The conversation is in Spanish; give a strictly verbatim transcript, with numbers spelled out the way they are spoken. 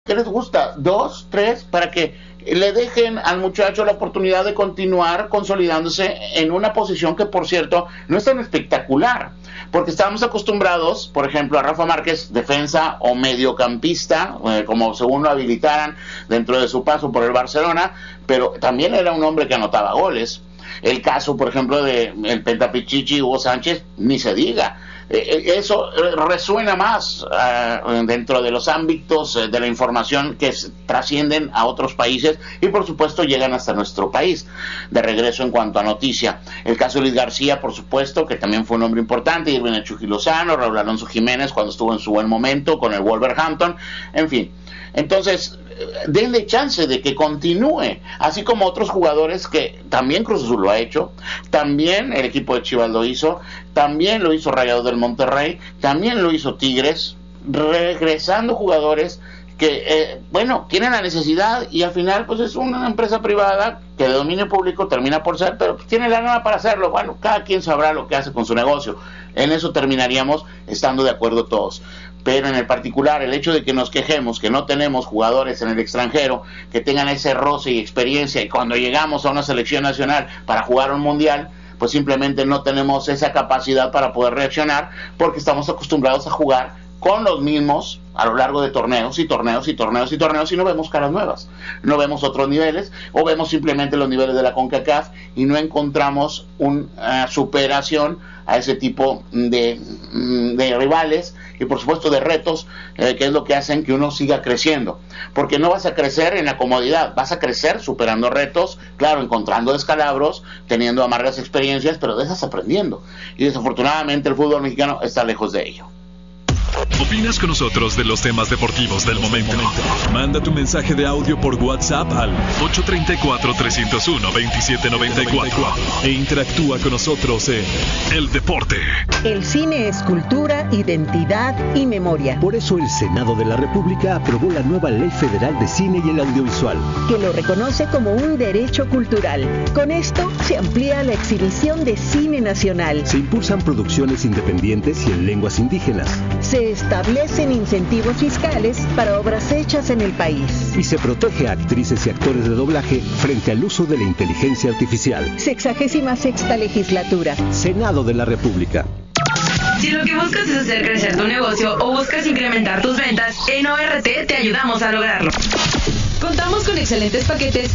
¿Qué les gusta? Dos, tres, para que le dejen al muchacho la oportunidad de continuar consolidándose en una posición que, por cierto, no es tan espectacular, porque estábamos acostumbrados, por ejemplo, a Rafa Márquez, defensa o mediocampista, eh, como según lo habilitaran dentro de su paso por el Barcelona, pero también era un hombre que anotaba goles. El caso, por ejemplo, de el Pentapichichi Hugo Sánchez, ni se diga. Eh, eso resuena más uh, dentro de los ámbitos uh, de la información que es, trascienden a otros países y por supuesto llegan hasta nuestro país de regreso en cuanto a noticia. El caso de Luis García, por supuesto, que también fue un hombre importante, Irving El Chucky Lozano, Raúl Alonso Jiménez cuando estuvo en su buen momento con el Wolverhampton, en fin. Entonces, denle chance de que continúe, así como otros jugadores que también Cruz Azul lo ha hecho, también el equipo de Chivas lo hizo, también lo hizo Rayados del Monterrey, también lo hizo Tigres, regresando jugadores que, eh, bueno, tienen la necesidad y al final pues es una empresa privada que de dominio público termina por ser, pero pues, tiene la gana para hacerlo. Bueno, cada quien sabrá lo que hace con su negocio. En eso terminaríamos estando de acuerdo todos. Pero en el particular, el hecho de que nos quejemos que no tenemos jugadores en el extranjero que tengan ese roce y experiencia y cuando llegamos a una selección nacional para jugar un mundial, pues simplemente no tenemos esa capacidad para poder reaccionar porque estamos acostumbrados a jugar con los mismos a lo largo de torneos y torneos y torneos y torneos y no vemos caras nuevas, no vemos otros niveles o vemos simplemente los niveles de la CONCACAF y no encontramos una uh, superación a ese tipo de, de rivales y por supuesto de retos, eh, que es lo que hacen que uno siga creciendo, porque no vas a crecer en la comodidad, vas a crecer superando retos, claro, encontrando descalabros, teniendo amargas experiencias, pero de esas aprendiendo, y desafortunadamente el fútbol mexicano está lejos de ello. ¿Opinas con nosotros de los temas deportivos del momento? Manda tu mensaje de audio por WhatsApp al ocho tres cuatro, tres cero uno, dos siete nueve cuatro e interactúa con nosotros en El Deporte. El cine es cultura, identidad y memoria. Por eso el Senado de la República aprobó la nueva Ley Federal de Cine y el Audiovisual, que lo reconoce como un derecho cultural. Con esto se amplía la exhibición de cine nacional. Se impulsan producciones independientes y en lenguas indígenas. Se establecen incentivos fiscales para obras hechas en el país. Y se protege a actrices y actores de doblaje frente al uso de la inteligencia artificial. Sexagésima sexta legislatura. Senado de la República. Si lo que buscas es hacer crecer tu negocio o buscas incrementar tus ventas, en O R T te ayudamos a lograrlo. Contamos con excelentes paquetes